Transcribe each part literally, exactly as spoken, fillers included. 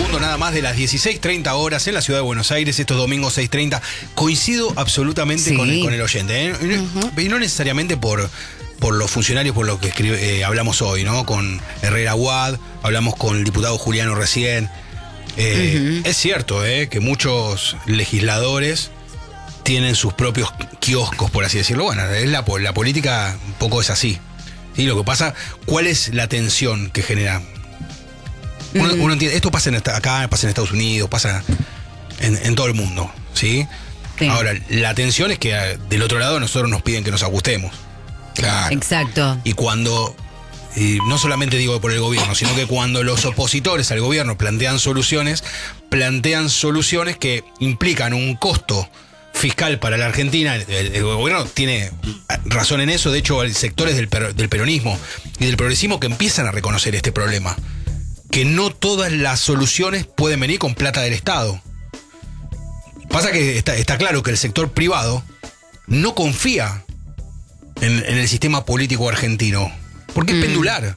segundo nada más de las dieciséis treinta horas en la ciudad de Buenos Aires, estos domingos seis treinta. Coincido absolutamente sí. con, el, con el oyente, ¿eh? Uh-huh. Y no necesariamente por, por los funcionarios por los que escribe, eh, hablamos hoy, ¿no? Con Herrera Aguad, hablamos con el diputado Juliano recién. Eh, uh-huh. Es cierto, ¿eh? Que muchos legisladores tienen sus propios kioscos, por así decirlo. Bueno, es la, la política un poco es así. ¿Sí? Lo que pasa, ¿cuál es la tensión que genera? Uno, uh-huh. uno entiende, esto pasa en esta, acá, pasa en Estados Unidos, pasa en, en todo el mundo, ¿sí? Sí. Ahora, la tensión es que del otro lado nosotros nos piden que nos ajustemos. Claro. Exacto. Y cuando, y no solamente digo por el gobierno, sino que cuando los opositores al gobierno plantean soluciones, plantean soluciones que implican un costo fiscal para la Argentina. El, el gobierno tiene razón en eso. De hecho, hay sectores del, per, del peronismo y del progresismo que empiezan a reconocer este problema. Que no todas las soluciones pueden venir con plata del Estado. Pasa que está, está claro que el sector privado no confía en, en el sistema político argentino. Porque mm. es pendular.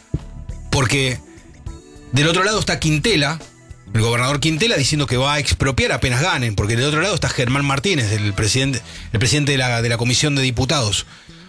Porque del otro lado está Quintela, el gobernador Quintela, diciendo que va a expropiar apenas ganen. Porque del otro lado está Germán Martínez, el presidente, el presidente de la, de la Comisión de Diputados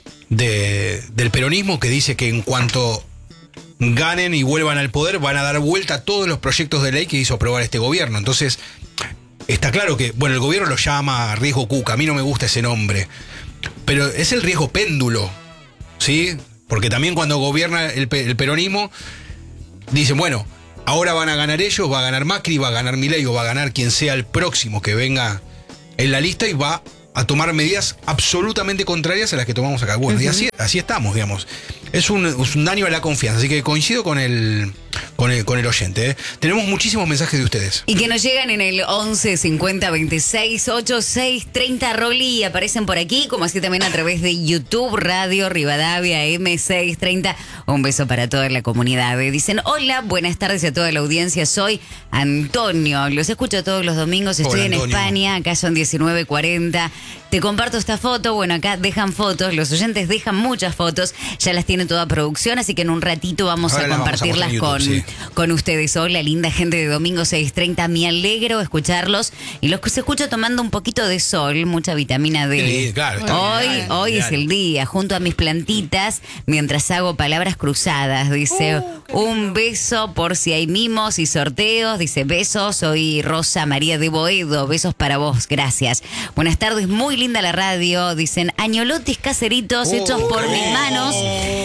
de, del peronismo, que dice que en cuanto ganen y vuelvan al poder, van a dar vuelta a todos los proyectos de ley que hizo aprobar este gobierno. Entonces, está claro que, bueno, el gobierno lo llama riesgo Cuca, a mí no me gusta ese nombre, pero es el riesgo péndulo, ¿sí? Porque también cuando gobierna el, el peronismo, dicen, bueno, ahora van a ganar ellos, va a ganar Macri, va a ganar Milei o va a ganar quien sea el próximo que venga en la lista y va a tomar medidas absolutamente contrarias a las que tomamos acá. Bueno, uh-huh. y así, así estamos, digamos. Es un, es un daño a la confianza, así que coincido con el, con el, con el oyente, ¿eh? Tenemos muchísimos mensajes de ustedes. Y que nos llegan en el once cincuenta veintiséis ochenta y seis treinta, Rolly, y aparecen por aquí, como así también a través de YouTube, Radio Rivadavia M seiscientos treinta. Un beso para toda la comunidad. Dicen, hola, buenas tardes a toda la audiencia, soy Antonio, los escucho todos los domingos, estoy hola, en Antonio. España, acá son diecinueve cuarenta. Te comparto esta foto, bueno, acá dejan fotos, los oyentes dejan muchas fotos, ya las tiene toda producción, así que en un ratito vamos Ahora a compartirlas vamos a YouTube, con, sí. con ustedes. Hola, linda gente de Domingo seiscientos treinta, me alegro escucharlos y los que se escucho tomando un poquito de sol, mucha vitamina D. Sí, claro, está hoy bien, hoy bien. Es el día, junto a mis plantitas, mientras hago palabras cruzadas, dice, uh, un beso por si hay mimos y sorteos, dice, besos, soy Rosa María de Boedo, besos para vos, gracias. Buenas tardes, muy linda la radio, dicen, añolotes caseritos oh, hechos por oh. mis manos,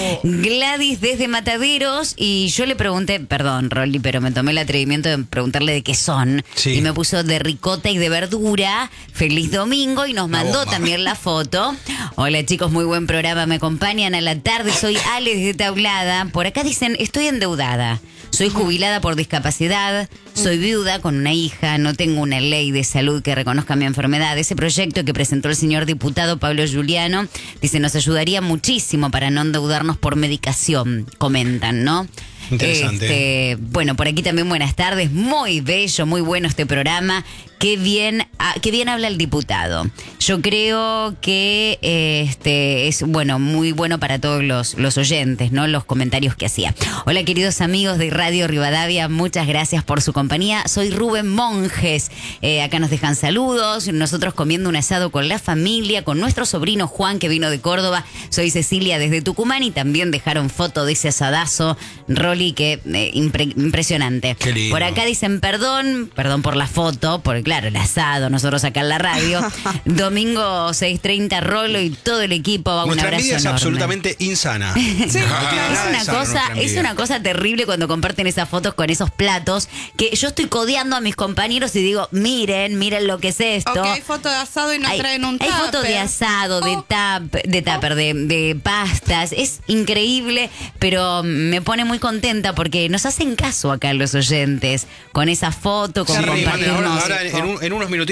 Gladys desde Mataderos, y yo le pregunté, perdón Rolly, pero me tomé el atrevimiento de preguntarle de qué son, sí. y me puso de ricota y de verdura, feliz domingo, y nos mandó también la foto. Hola chicos, muy buen programa, me acompañan a la tarde, soy Ale desde Tablada, por acá dicen, estoy endeudada, soy jubilada por discapacidad, soy viuda con una hija, no tengo una ley de salud que reconozca mi enfermedad. Ese proyecto que presentó el señor diputado Pablo Giuliano, dice, nos ayudaría muchísimo para no endeudarnos por medicación, comentan, ¿no? Interesante. Este, bueno, por aquí también buenas tardes, muy bello, muy bueno este programa. Qué bien, ah, qué bien habla el diputado. Yo creo que eh, este es bueno, muy bueno para todos los, los oyentes, ¿no? Los comentarios que hacía. Hola, queridos amigos de Radio Rivadavia, muchas gracias por su compañía. Soy Rubén Monjes. Eh, acá nos dejan saludos. Nosotros comiendo un asado con la familia, con nuestro sobrino Juan, que vino de Córdoba. Soy Cecilia desde Tucumán y también dejaron foto de ese asadazo, Rolly, que eh, impre- impresionante. Qué lindo. Por acá dicen perdón, perdón por la foto, porque claro, el asado, nosotros acá en la radio. Domingo seiscientos treinta, Rolo y todo el equipo. Va, nuestra un abrazo envidia es enorme. Absolutamente insana. Sí, no tiene es una cosa, es una cosa terrible cuando comparten esas fotos con esos platos, que yo estoy codeando a mis compañeros y digo, miren, miren lo que es esto. Ok, hay foto de asado y nos hay, traen un Hay tupper. fotos de asado, de, oh. tap, de tupper, de, de pastas. Es increíble, pero me pone muy contenta porque nos hacen caso acá los oyentes con esa foto, con Sí, compartirnos. ahora, ahora en, un, en unos minutitos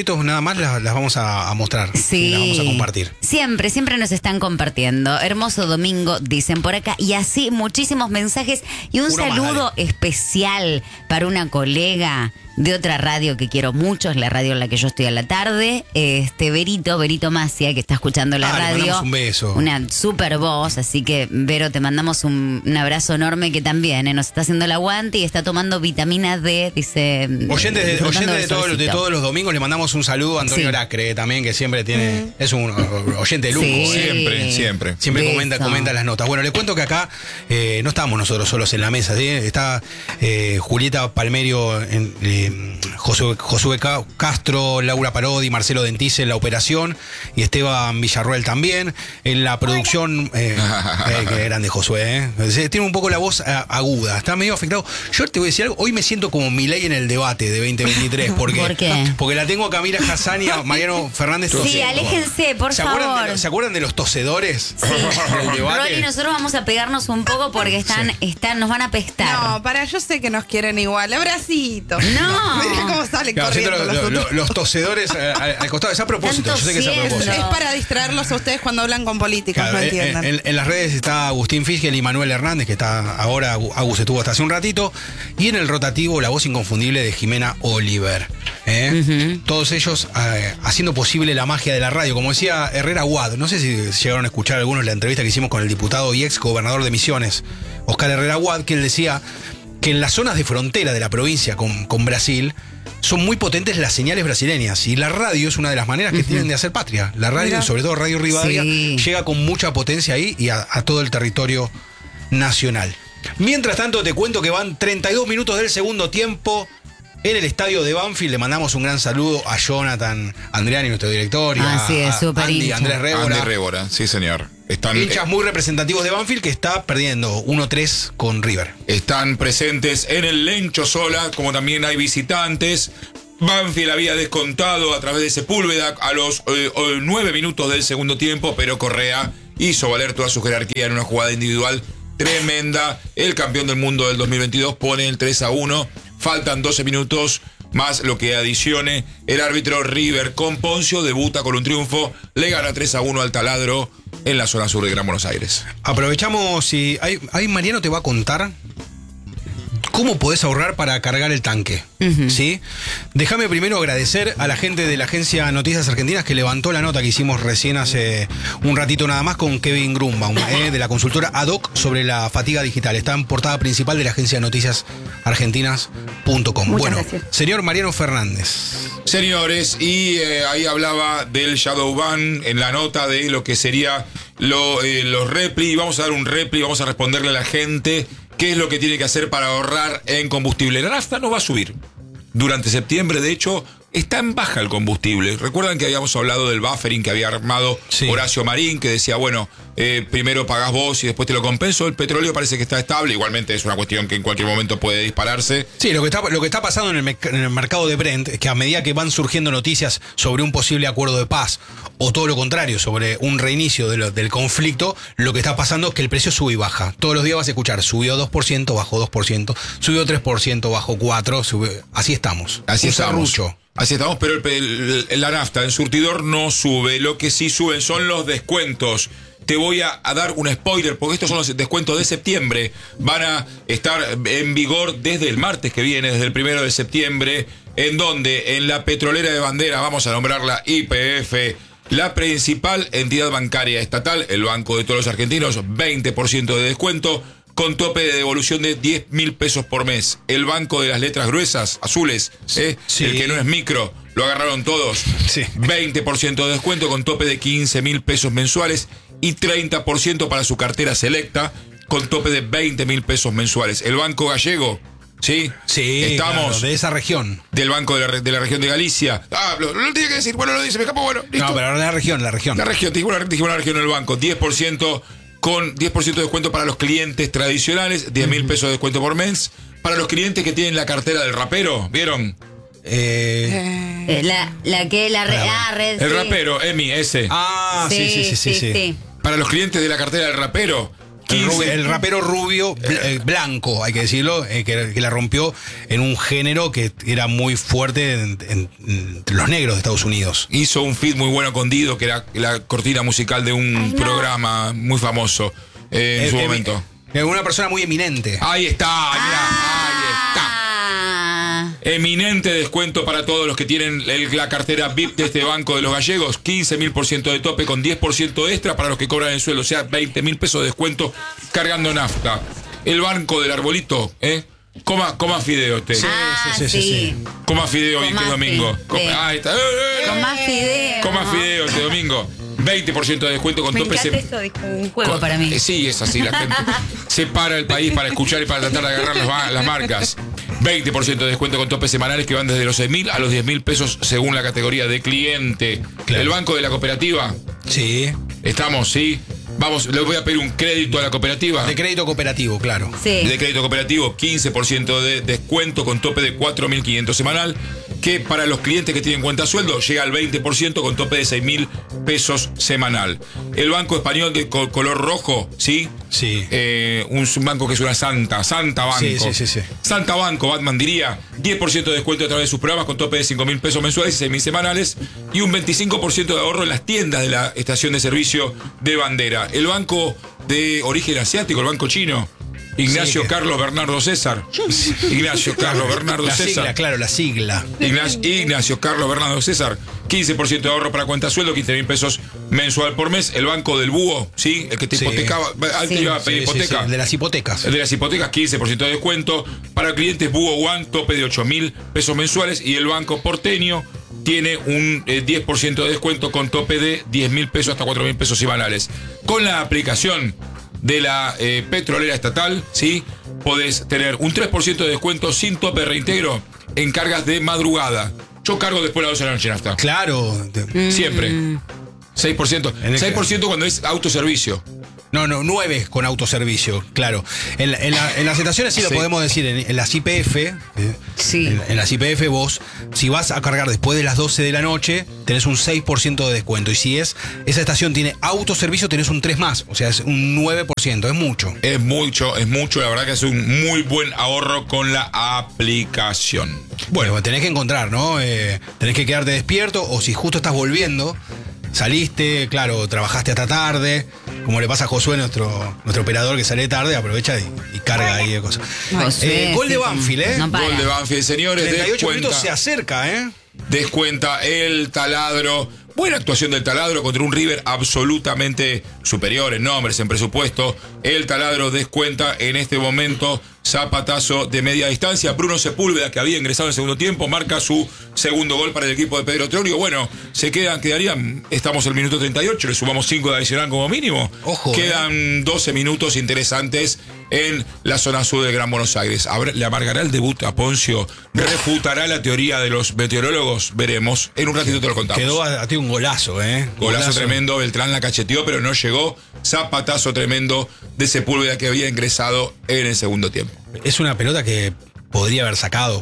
minutitos nada más las, las vamos a, a mostrar. Sí. Las vamos a compartir. Siempre, siempre nos están compartiendo. Hermoso domingo, dicen por acá. Y así muchísimos mensajes. Y un Uno más, saludo dale. especial para una colega de otra radio que quiero mucho, es la radio en la que yo estoy a la tarde, este Verito, Verito Macia, que está escuchando la Ah, le radio. mandamos un beso. Una super voz, así que Vero, te mandamos un, un abrazo enorme, que también eh, nos está haciendo el aguante y está tomando vitamina D, dice. Oyentes de, disfrutando oyentes del de, todo- de solcito. todos los domingos le mandamos un saludo a Antonio Sí. Lacre también, que siempre tiene, es un o- oyente de lujo. Sí. ¿eh? Siempre, siempre. Siempre Beso. comenta, comenta las notas. Bueno, le cuento que acá eh, no estamos nosotros solos en la mesa, ¿sí? Está eh, Julieta Palmerio, en, eh, Josué, Josué Ca- Castro, Laura Parodi, Marcelo Dentice en la operación y Esteban Villarroel también. En la producción, eh, eh, qué grande Josué, ¿eh? Tiene un poco la voz a- aguda, está medio afectado. Yo te voy a decir algo, hoy me siento como Milei en el debate de veinte veintitrés. Porque, ¿Por qué? Porque la tengo a Camila Hassan y a Mariano Fernández Sí, tosiendo. aléjense, por ¿Se acuerdan, de favor. los, ¿Se acuerdan de los tosedores? Sí. del debate? Rolly, nosotros vamos a pegarnos un poco porque están, están, nos van a pestar. No, para, yo sé que nos quieren igual. Abracito. No. Mira cómo salen Claro, siento corriendo lo- los lo- otros. lo- los tosedores eh, al, al costado. Es a propósito, Están yo sé que es a tosiendo. propósito. Es para distraerlos a ustedes cuando hablan con políticos, Claro, no en, entiendan. en- en las redes está Agustín Fischel y Manuel Hernández, que está ahora, Agus estuvo hasta hace un ratito, y en el rotativo la voz inconfundible de Jimena Oliver. ¿eh? Todos ellos eh, haciendo posible la magia de la radio. Como decía Herrera Wad, no sé si llegaron a escuchar algunos la entrevista que hicimos con el diputado y ex gobernador de Misiones, Oscar Herrera Wad, que él decía que en las zonas de frontera de la provincia con, con Brasil son muy potentes las señales brasileñas y la radio es una de las maneras que tienen de hacer patria. La radio, Mira. sobre todo Radio Rivadavia, Sí. llega con mucha potencia ahí y a, a todo el territorio nacional. Mientras tanto, te cuento que van treinta y dos minutos del segundo tiempo en el estadio de Banfield. Le mandamos un gran saludo a Jonathan Andriani, nuestro director, y Ah, a, sí, es a súper Andy hincha. Andrés Rébora. Andy Rébora, sí señor. Están, Hinchas muy representativos de Banfield, que está perdiendo uno tres con River. están presentes en el Lencho Sola, como también hay visitantes. Banfield había descontado a través de Sepúlveda a los eh, eh, nueve minutos del segundo tiempo, pero Correa hizo valer toda su jerarquía en una jugada individual tremenda. El campeón del mundo del dos mil veintidós pone el tres a uno. Faltan doce minutos más lo que adicione el árbitro. River con Poncio debuta con un triunfo. Le gana tres a uno al Taladro en la zona sur de Gran Buenos Aires. Aprovechamos y ahí, ahí Mariano te va a contar cómo podés ahorrar para cargar el tanque. ¿Sí? Déjame primero agradecer a la gente de la agencia Noticias Argentinas que levantó la nota que hicimos recién hace un ratito nada más con Kevin Grumbaum, ¿eh? de la consultora Ad hoc sobre la fatiga digital. Está en portada principal de la agencia Noticias Argentinas punto com. Bueno, señor Mariano Fernández. Señores, y eh, ahí hablaba del shadow ban en la nota de lo que sería lo, eh, los repli. Vamos a dar un repli, vamos a responderle a la gente qué es lo que tiene que hacer para ahorrar en combustible. La nafta no va a subir. Durante septiembre, de hecho, está en baja el combustible. Recuerdan que habíamos hablado del buffering que había armado Sí. Horacio Marín, que decía, bueno, eh, primero pagás vos y después te lo compenso. El petróleo parece que está estable. Igualmente es una cuestión que en cualquier momento puede dispararse. Sí, lo que está, lo que está pasando en el, merc- en el mercado de Brent es que a medida que van surgiendo noticias sobre un posible acuerdo de paz o todo lo contrario, sobre un reinicio de lo- del conflicto, lo que está pasando es que el precio sube y baja. Todos los días vas a escuchar, subió dos por ciento, bajó dos por ciento, subió tres por ciento, bajó cuatro por ciento, sube- así estamos. Así Un estamos. serrucho. Así estamos, pero el, el- el- la nafta en surtidor no sube. Lo que sí suben son los descuentos. Te voy a, a dar un spoiler, porque estos son los descuentos de septiembre. Van a estar en vigor desde el martes que viene, desde el primero de septiembre, en donde en la petrolera de bandera, vamos a nombrarla Y P F, la principal entidad bancaria estatal, el Banco de todos los argentinos, veinte por ciento de descuento, con tope de devolución de diez mil pesos por mes. El Banco de las letras gruesas, azules, ¿eh? Sí. El que no es micro, lo agarraron todos. Sí. veinte por ciento de descuento con tope de quince mil pesos mensuales y treinta por ciento para su cartera selecta con tope de veinte mil pesos mensuales. El Banco Gallego, ¿sí? Sí, Estamos claro, de esa región. del Banco de la, re- de la región de Galicia. Ah, lo, lo tiene que decir, bueno, lo dice, me escapo, bueno, listo. No, pero ahora de la región, la región. La región, dijimos la, dijimos la región del banco, diez por ciento con diez por ciento de descuento para los clientes tradicionales, diez mil pesos de descuento por mes. Para los clientes que tienen la cartera del rapero, ¿vieron? Eh, Eh, La, la que, la red. Ah, red. El sí. rapero, Emi, ese. ah, sí, sí, sí, sí. sí, sí. Para los clientes de la cartera del rapero, El, quince. rubio- el rapero rubio, bl- eh, blanco, hay que decirlo, eh, que, que la rompió en un género que era muy fuerte en- en- entre los negros de Estados Unidos. Hizo un feat muy bueno con Dido, que era la cortina musical de un Ay, no. programa muy famoso eh, en Eh, su eh, momento. eh, Una persona muy eminente. Ahí está, mirá, ahí está. Ah. Eminente descuento para todos los que tienen el- la cartera V I P de este Banco de los Gallegos. quince mil por ciento de tope con diez por ciento extra para los que cobran el sueldo. O sea, veinte mil pesos de descuento cargando nafta. El Banco del Arbolito, ¿eh? Coma, coma fideo usted. Ah, sí, sí. sí, sí, Coma fideo hoy Coma este domingo. fi- Coma- de- ahí está. ¡Eh, eh, eh! Con más fideo. Coma fideo este domingo. veinte por ciento de descuento con Me tope. encanta se- esto, es como un juego con- para mí. eh, Sí, es así, la gente se para el país para escuchar y para tratar de agarrar las, ma- las marcas. veinte por ciento de descuento con topes semanales que van desde los seis mil a los diez mil pesos según la categoría de cliente. Claro. El Banco de la Cooperativa, Sí. estamos, ¿sí? Vamos, les voy a pedir un crédito a la cooperativa. De crédito cooperativo, claro. Sí. De crédito cooperativo, quince por ciento de descuento con tope de cuatro mil quinientos semanal, que para los clientes que tienen cuenta sueldo llega al veinte por ciento con tope de seis mil pesos semanal. El Banco Español de co- color rojo, ¿sí? Sí. Eh, un banco que es una santa, Santa Banco. Sí, sí, sí, sí. Santa Banco, Batman diría, diez por ciento de descuento a través de sus programas con tope de cinco mil pesos mensuales y seis mil semanales y un veinticinco por ciento de ahorro en las tiendas de la estación de servicio de Bandera. El banco de origen asiático, el banco chino, Ignacio Sí, que- Carlos Bernardo César. Ignacio Carlos Bernardo La César. sigla, claro, la sigla. Ignacio, Ignacio Carlos Bernardo César, quince por ciento de ahorro para cuenta sueldo, quince mil pesos mensual por mes. El banco del búho, ¿sí? El que te Sí. hipotecaba, antes Sí. iba a pedir Sí, sí, hipoteca. sí, de las hipotecas. El de las hipotecas, quince por ciento de descuento. Para clientes Búho One, tope de ocho mil pesos mensuales. Y el Banco Porteño tiene un eh, diez por ciento de descuento con tope de diez mil pesos hasta cuatro mil pesos semanales. Con la aplicación de la eh, petrolera estatal, ¿sí? Podés tener un tres por ciento de descuento sin tope de reintegro en cargas de madrugada. Yo cargo después de las doce de la noche nafta. Claro. de- Siempre. seis por ciento. En el- seis por ciento cuando es autoservicio. No, no, nueve con autoservicio, claro. En, la- en la- en las estaciones sí lo Sí. podemos decir, en, en las I P F, eh, Sí. en, en las I P F vos, si vas a cargar después de las doce de la noche, tenés un seis por ciento de descuento. Y si es esa estación tiene autoservicio, tenés un tres más, o sea, es un nueve por ciento, es mucho. Es mucho, es mucho, la verdad que es un muy buen ahorro con la aplicación. Bueno, tenés que encontrar, ¿no? Eh, tenés que quedarte despierto o si justo estás volviendo, saliste, claro, trabajaste hasta tarde, como le pasa a Josué, nuestro, nuestro operador que sale tarde, aprovecha y, y carga ahí de cosas. Josué, Eh, gol de sí, Banfield, ¿eh? no para. Gol de Banfield, señores, treinta y ocho descuenta, minutos se acerca, ¿eh? descuenta el taladro. Buena actuación del taladro contra un River absolutamente superior en nombres, en presupuesto. El taladro descuenta en este momento zapatazo de media distancia. Bruno Sepúlveda, que había ingresado en el segundo tiempo, marca su segundo gol para el equipo de Pedro Teorio. Bueno, se quedan, quedarían, estamos en el minuto treinta y ocho, le sumamos cinco de adicional como mínimo. Ojo, Quedan doce minutos interesantes en la zona sur del Gran Buenos Aires. Habrá- ¿Le amargará el debut a Poncio? ¿Refutará la teoría de los meteorólogos? Veremos. En un ratito te lo contamos. Quedó a, a ti un golazo, ¿eh? Golazo tremendo, Beltrán la cacheteó, pero no llegó. Zapatazo tremendo de Sepúlveda que había ingresado en el segundo tiempo. Es una pelota que podría haber sacado.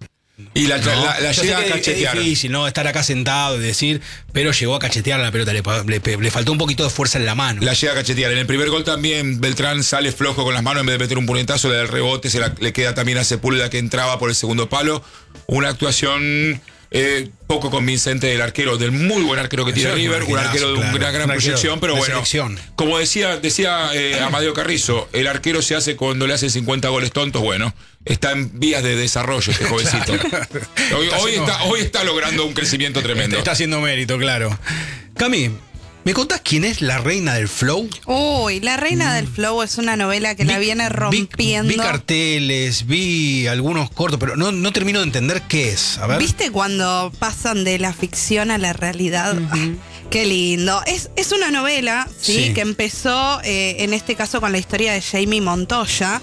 Y la, ¿no? la- la Yo sé llega a que es- cachetear. Es difícil, ¿no? Estar acá sentado y decir, pero llegó a cachetear la pelota, le, le- le faltó un poquito de fuerza en la mano. La llega a cachetear. En el primer gol también Beltrán sale flojo con las manos en vez de meter un puñetazo, le da el rebote, se la- le queda también a Sepúlveda que entraba por el segundo palo. Una actuación eh, poco convincente del arquero, del muy buen arquero que tiene Eso es River, un un arquerazo, arquero de claro. una gran Un arquero proyección, pero de bueno, selección. como decía, decía eh, Amadeo Carrizo, el arquero se hace cuando le hacen cincuenta goles tontos, bueno, está en vías de desarrollo este jovencito. Hoy, Está hoy haciendo- está, hoy está logrando un crecimiento tremendo. Está haciendo mérito, claro. Cami, ¿me contás quién es la reina del flow? Uy, La Reina del Flow es una novela que la Vi- viene vi- rompiendo. Vi, carteles, vi algunos cortos, pero no, no termino de entender qué es. A ver. ¿Viste cuando pasan de la ficción a la realidad? Ay, qué lindo. Es, es una novela, ¿sí? Sí. Que empezó, eh, en este caso, con la historia de Jamie Montoya.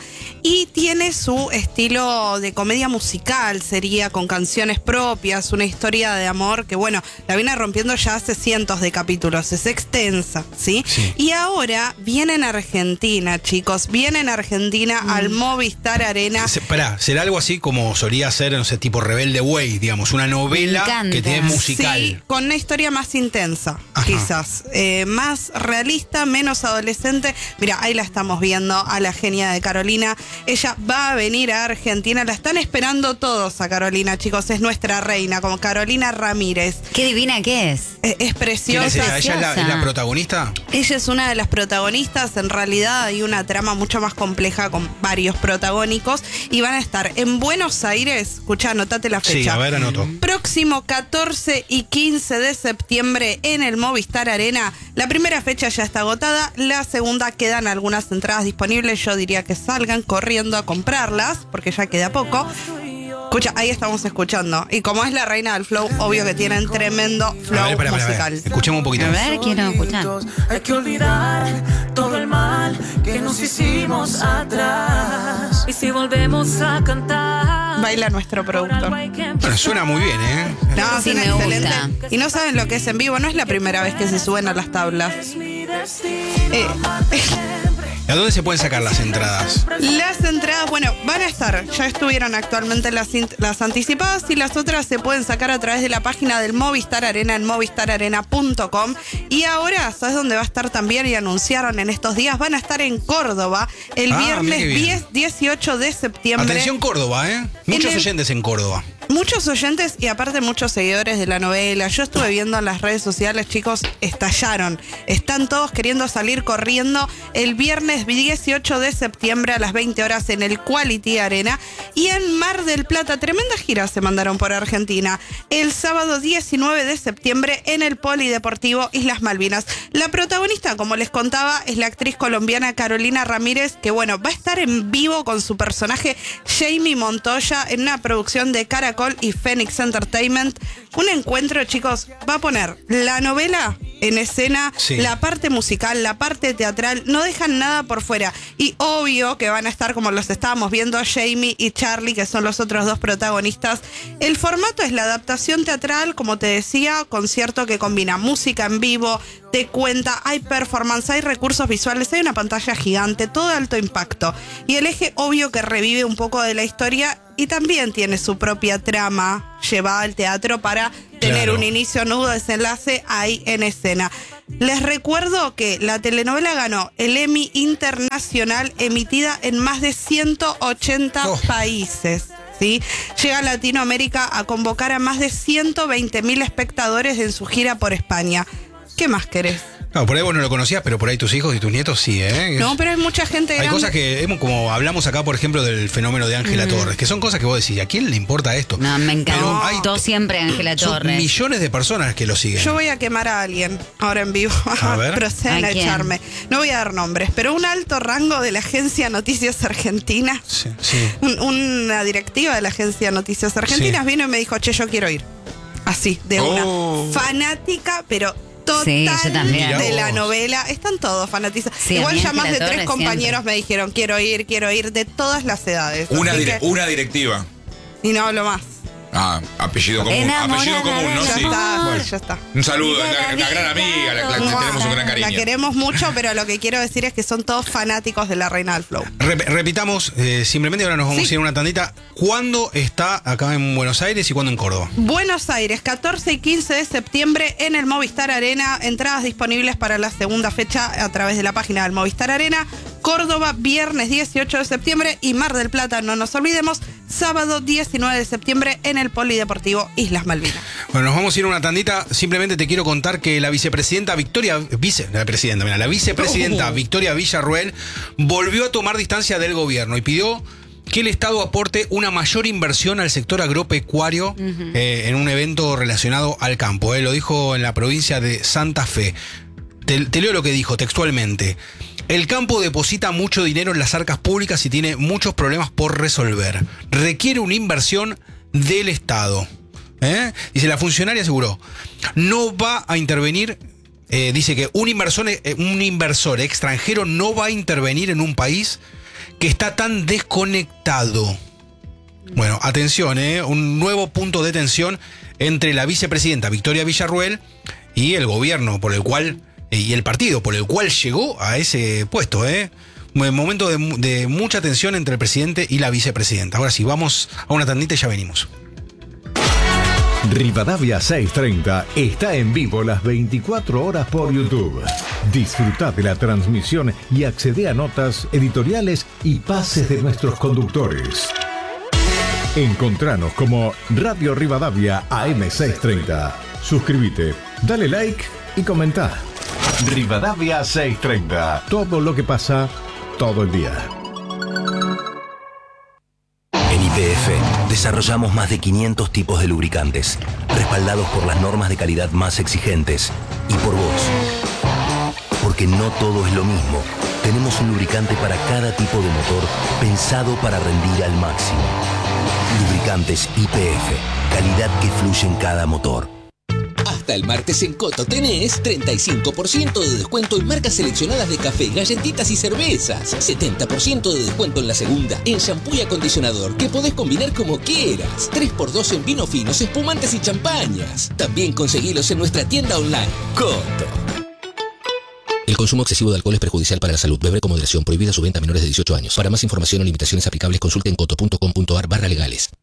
Y tiene su estilo de comedia musical, sería con canciones propias, una historia de amor que, bueno, la viene rompiendo ya hace cientos de capítulos, es extensa, ¿sí? Sí. Y ahora viene en Argentina, chicos, viene en Argentina mm. al Movistar Arena. Se, pará, será algo así como solía ser, no sé, tipo Rebelde Way, digamos, una novela que tiene musical. Sí, con una historia más intensa, Ajá. quizás, eh, más realista, menos adolescente. Mira, ahí la estamos viendo a la genia de Carolina. Ella va a venir a Argentina, la están esperando todos a Carolina, chicos, es nuestra reina, como Carolina Ramírez. Qué divina que es. Es, es preciosa. ¿Quién es ella? ¿Ella es la, es la protagonista? Ella es una de las protagonistas, en realidad hay una trama mucho más compleja con varios protagónicos y van a estar en Buenos Aires, escuchá, anotate la fecha. Sí, a ver, anoto. Próximo catorce y quince de septiembre en el Movistar Arena. La primera fecha ya está agotada, la segunda quedan algunas entradas disponibles, yo diría que salgan corriendo a comprarlas, porque ya queda poco. Escucha, ahí estamos escuchando. Y como es la reina del flow, obvio que tienen tremendo flow a ver, para, para, musical. Para, escuchemos un poquito. A ver, quiero escuchar. Hay que olvidar todo el mal que nos hicimos atrás. Y si volvemos a cantar, baila nuestro productor. Bueno, suena muy bien, ¿eh? No, sí, suena me excelente. gusta. Y no saben lo que es en vivo, no es la primera vez que se suben a las tablas. Eh, ¿A dónde se pueden sacar las entradas? Las entradas, bueno, van a estar, ya estuvieron actualmente las, las anticipadas y las otras se pueden sacar a través de la página del Movistar Arena en movistar arena punto com. Y ahora, ¿sabes dónde va a estar también? Y anunciaron en estos días, van a estar en Córdoba el Ah, viernes mira qué bien. diez, dieciocho de septiembre. Atención Córdoba, ¿eh? Muchos En el- oyentes en Córdoba. Muchos oyentes y aparte muchos seguidores de la novela. Yo estuve viendo en las redes sociales, chicos, estallaron. Están todos queriendo salir corriendo el viernes dieciocho de septiembre a las veinte horas en el Quality Arena. Y en Mar del Plata, tremenda gira se mandaron por Argentina. El sábado diecinueve de septiembre en el Polideportivo Islas Malvinas. La protagonista, como les contaba, es la actriz colombiana Carolina Ramírez, que bueno, va a estar en vivo con su personaje Jamie Montoya en una producción de Caracol y Phoenix Entertainment. Un encuentro, chicos, va a poner la novela en escena, Sí. la parte musical, la parte teatral, no dejan nada por fuera. Y obvio que van a estar, como los estábamos viendo, Jamie y Charlie, que son los otros dos protagonistas. El formato es la adaptación teatral, como te decía, concierto que combina música en vivo, te cuenta, hay performance, hay recursos visuales, hay una pantalla gigante, todo de alto impacto. Y el eje obvio que revive un poco de la historia y también tiene su propia trama llevada al teatro para tener Claro. un inicio, nudo, desenlace ahí en escena. Les recuerdo que la telenovela ganó el Emmy Internacional emitida en más de ciento ochenta Oh. países. ¿Sí? Llega a Latinoamérica a convocar a más de ciento veinte mil espectadores en su gira por España. ¿Qué más querés? No, por ahí vos no lo conocías, pero por ahí tus hijos y tus nietos sí, ¿eh? No, pero hay mucha gente Hay grande. cosas que, hemos- como hablamos acá, por ejemplo, del fenómeno de Ángela Torres, que son cosas que vos decís, ¿a quién le importa esto? No, me Pero hay- encantó siempre Ángela son Torres. millones de personas que lo siguen. Yo voy a quemar a alguien ahora en vivo. A ver. Proceden ¿A a quién? echarme. No voy a dar nombres, pero un alto rango de la agencia Noticias Argentina, Sí, sí. un- una directiva de la agencia Noticias Argentinas Sí. vino y me dijo, che, yo quiero ir. Así, de una. Oh. Fanática, pero total Sí, yo también. de Mirá la vos. novela. Están todos fanatizados. Sí, a Igual mí ya más de Ángela tres Torres compañeros siempre. me dijeron, quiero ir, quiero ir, de todas las edades. Una, Así dire- que- una directiva. y no hablo más. Ah, apellido común. Enamorada Apellido común, ¿no? del Ya Sí. está, Bueno. ya está. Un saludo, Vida, una, una gran amiga, la, la- vida, tenemos un gran La cariño. queremos mucho, pero lo que quiero decir es que son todos fanáticos de la Reina del Flow. Rep- repitamos, eh, simplemente ahora nos vamos Sí. a ir a una tandita. ¿Cuándo está acá en Buenos Aires y cuándo en Córdoba? Buenos Aires, catorce y quince de septiembre en el Movistar Arena. Entradas disponibles para la segunda fecha a través de la página del Movistar Arena. Córdoba, viernes dieciocho de septiembre. Y Mar del Plata, no nos olvidemos, sábado diecinueve de septiembre en el Polideportivo Islas Malvinas. Bueno, nos vamos a ir a una tandita. Simplemente te quiero contar que la vicepresidenta Victoria, vice, la presidenta, mira, la vicepresidenta Victoria Villarruel volvió a tomar distancia del gobierno y pidió que el Estado aporte una mayor inversión al sector agropecuario eh, en un evento relacionado al campo. eh. Lo dijo en la provincia de Santa Fe. Te, te leo lo que dijo textualmente. El campo deposita mucho dinero en las arcas públicas y tiene muchos problemas por resolver. Requiere una inversión del Estado. ¿Eh? Dice, la funcionaria aseguró, no va a intervenir, eh, dice que un inversor, eh, un inversor extranjero no va a intervenir en un país que está tan desconectado? Bueno, atención, ¿eh? Un nuevo punto de tensión entre la vicepresidenta Victoria Villarruel y el gobierno por el cual, eh, y el partido por el cual llegó a ese puesto, ¿eh? Un momento de, de mucha tensión entre el presidente y la vicepresidenta. Ahora sí, vamos a una tandita y ya venimos. Rivadavia seiscientos treinta está en vivo las veinticuatro horas por YouTube. Disfruta de la transmisión y accede a notas, editoriales y pases de nuestros conductores. Encontranos como Radio Rivadavia A M seiscientos treinta. Suscríbete, dale like y comenta. Rivadavia seiscientos treinta. Todo lo que pasa, todo el día. En Y P F desarrollamos más de quinientos tipos de lubricantes, respaldados por las normas de calidad más exigentes y por vos. Porque no todo es lo mismo. Tenemos un lubricante para cada tipo de motor pensado para rendir al máximo. Lubricantes Y P F, calidad que fluye en cada motor. Hasta el martes en Coto tenés treinta y cinco por ciento de descuento en marcas seleccionadas de café, galletitas y cervezas. setenta por ciento de descuento en la segunda, en shampoo y acondicionador, que podés combinar como quieras. tres por dos en vinos finos, espumantes y champañas. También conseguilos en nuestra tienda online. Coto. El consumo excesivo de alcohol es perjudicial para la salud. Beber con moderación. Prohibida su venta a menores de dieciocho años. Para más información o limitaciones aplicables, consulte en coto punto com punto ar barra legales.